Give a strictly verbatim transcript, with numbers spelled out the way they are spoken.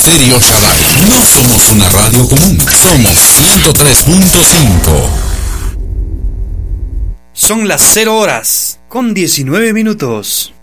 Stereo Shaddai. No somos una radio común, somos ciento tres punto cinco. Son las cero horas con diecinueve minutos.